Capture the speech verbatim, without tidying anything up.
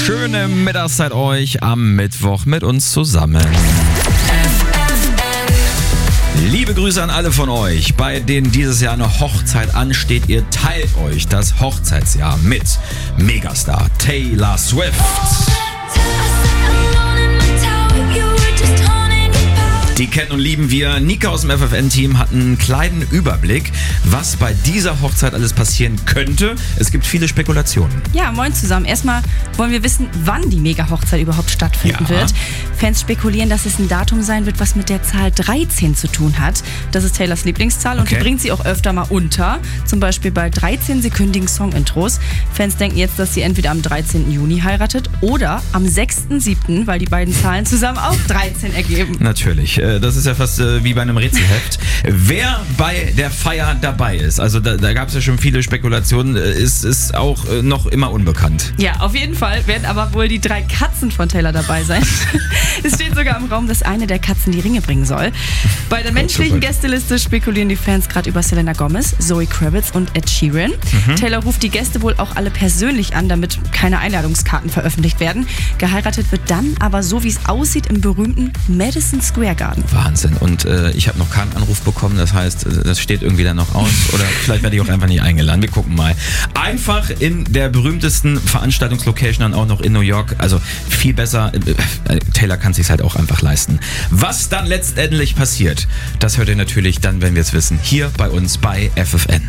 Schöne Mittagszeit euch am Mittwoch mit uns zusammen. Liebe Grüße an alle von euch, bei denen dieses Jahr eine Hochzeit ansteht. Ihr teilt euch das Hochzeitsjahr mit Megastar Taylor Swift. Die kennen und lieben wir. Nika aus dem F F N-Team hat einen kleinen Überblick, was bei dieser Hochzeit alles passieren könnte. Es gibt viele Spekulationen. Ja, moin zusammen. Erstmal wollen wir wissen, wann die Mega-Hochzeit überhaupt stattfinden Ja. wird. Fans spekulieren, dass es ein Datum sein wird, was mit der Zahl dreizehn zu tun hat. Das ist Taylors Lieblingszahl und Okay. die bringt sie auch öfter mal unter. Zum Beispiel bei dreizehn-sekündigen Song-Intros. Fans denken jetzt, dass sie entweder am dreizehnten Juni heiratet oder am sechsten siebten, weil die beiden Zahlen zusammen auch dreizehn ergeben. Natürlich, äh, das ist ja fast äh, wie bei einem Rätselheft. Wer bei der Feier dabei ist, also da, da gab es ja schon viele Spekulationen, äh, ist, ist auch äh, noch immer unbekannt. Ja, auf jeden Fall werden aber wohl die drei Katzen von Taylor dabei sein. Es steht sogar im Raum, dass eine der Katzen die Ringe bringen soll. Bei der menschlichen super. Gästeliste spekulieren die Fans gerade über Selena Gomez, Zoe Kravitz und Ed Sheeran. Mhm. Taylor ruft die Gäste wohl auch alle persönlich an, damit keine Einladungskarten veröffentlicht werden. Geheiratet wird dann aber so, wie es aussieht, im berühmten Madison Square Garden. Wahnsinn. Und äh, ich habe noch keinen Anruf bekommen, das heißt, äh, das steht irgendwie dann noch aus. Oder vielleicht werde ich auch einfach nicht eingeladen. Wir gucken mal. Einfach in der berühmtesten Veranstaltungslocation dann auch noch in New York. Also viel besser. Äh, Taylor kann es sich halt auch einfach leisten. Was dann letztendlich passiert, das hört ihr natürlich dann, wenn wir es wissen, hier bei uns bei F F N.